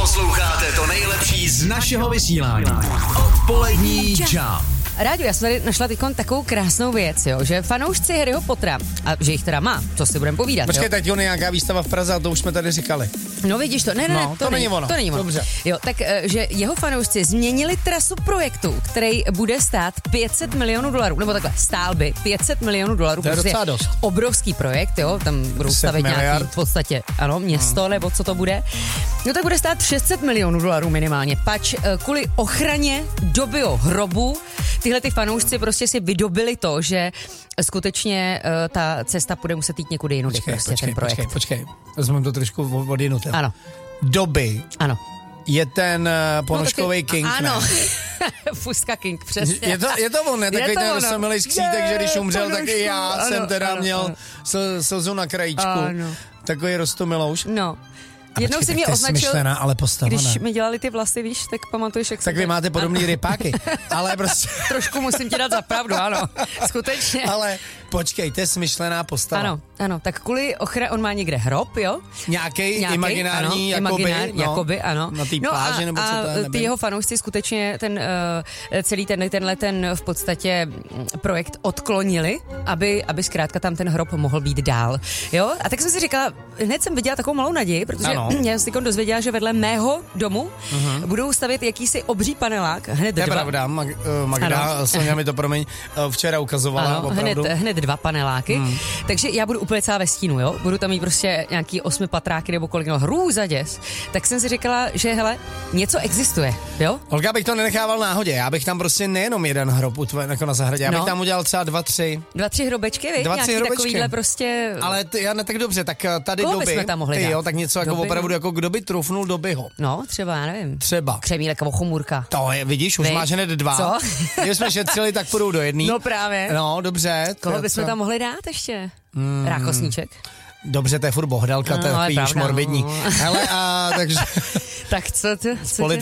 Posloucháte to nejlepší z našeho vysílání. Odpolední Jump. Rádio, já jsem tady našla teďkon takovou krásnou věc, jo, že fanoušci Harryho Pottera, a že jich teda má, co si budeme povídat. Počkej, jo? teď on je nějaká výstava v Praze, a to už jsme tady říkali. No vidíš to, ne, to není ono. To není ono. Dobře. Jo, tak, že jeho fanoušci změnili trasu projektu, který bude stát $500 milionů, nebo takhle, stál by $500 milionů. To je docela dost. Obrovský projekt, jo, tam budou stavět nějaký, v podstatě, ano, město, nebo co to bude. No tak bude stát $600 milionů minimálně, pač kvůli ochraně dobyho hrobu tyhle ty fanoušci prostě si vydobili to, že skutečně ta cesta bude muset jít někudy jinudy. Počkej. Vezmeme to trošku od jinuty. Ano. Doby. Ano. Je ten ponožkovej King, ano. ne? Fuska King, přesně. Je to on, ne? Takový ten roztomilej skřítek, že když umřel, tak i já jsem teda měl slzu na krajíčku. Ano. Takový roztomilouš. No. A jednou počkej, si mě označil, smyšlená, ale postava, když ne? mi dělali ty vlasy, víš, tak pamatuješ, jak tak vy máte podobný rypáky, ale prostě... Trošku musím ti dát za pravdu, ano, skutečně. Ale počkej, to je smyšlená postava. Ano, tak kvůli on má někde hrob, jo? Nějaký imaginární, ano, jakoby, ano. Na té pláži, nebo co to je, ty jeho fanoušci skutečně celý tenhle v podstatě projekt odklonili, aby zkrátka tam ten hrob mohl být dál, jo? A tak jsem si říkala, hned jsem viděla takovou malou naději, protože já jsem si dozvěděla, že vedle mého domu budou stavět jakýsi obří panelák, hned dva. To je pravda, Magda, Sonia mi to včera ukazovala. Ano, hned 2 paneláky, takže já budu úplně celá ve stínu, jo? Budu tam mít prostě nějaký 8 patráky nebo kolik, hrůza děs. Tak jsem si říkala, že hele, něco existuje, jo? Olga, bych to nenechával náhodě, já bych tam prostě nejenom jeden hrob jako na zahradě, já bych tam udělal třeba 2-3. 2-3 hrobečky, víš? Nějaký takovýhle prostě... Ale já ne tak dobře, tak tady koho doby, bychom tam mohli dát? jo, tak něco jako opravdu, jako kdo by trufnul Dobyho. No, třeba, já nevím. Třeba. Křemílek nebo chomůrka. To je, vidíš, už máš hned 2. Co? Když jsme šetřili, tak půjdou do jedný. No právě. No, dobře. Koho bychom tam mohli dát ještě? Rákosníček? Dobře, to je furt bohdalka, to je takový už morbidní. Hele, takže... Tak co ty?